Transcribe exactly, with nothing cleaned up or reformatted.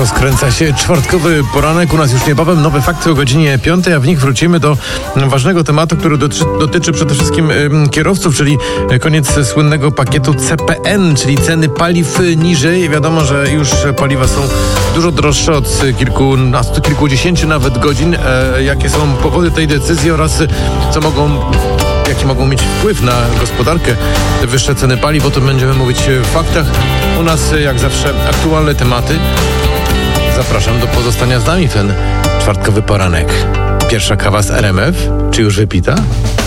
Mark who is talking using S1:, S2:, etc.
S1: Rozkręca się czwartkowy poranek, u nas już niebawem nowe fakty o godzinie piątej, a w nich wrócimy do ważnego tematu, który dotyczy, dotyczy przede wszystkim ym, kierowców, czyli koniec słynnego pakietu C P N, czyli ceny paliw niżej. Wiadomo, że już paliwa są dużo droższe od kilkunastu, kilkudziesięciu nawet godzin. E, jakie są powody tej decyzji oraz co mogą jaki mogą mieć wpływ na gospodarkę te wyższe ceny paliw, o tym będziemy mówić w faktach. U nas jak zawsze aktualne tematy. Zapraszam do pozostania z nami w ten czwartkowy poranek. Pierwsza kawa z R M F, czy już wypita?